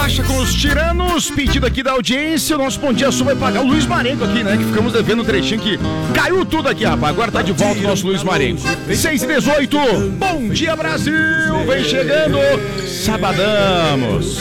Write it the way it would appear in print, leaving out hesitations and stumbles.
Baixa com os Tiranos, pedido aqui da audiência. O nosso Bom Dia Sul vai pagar o Luiz Marenco aqui, né? Que ficamos devendo um trechinho que caiu tudo aqui, rapaz. Agora tá de volta o nosso Luiz Marenco. 6h18, Bom Dia Brasil, vem chegando, sabadamos.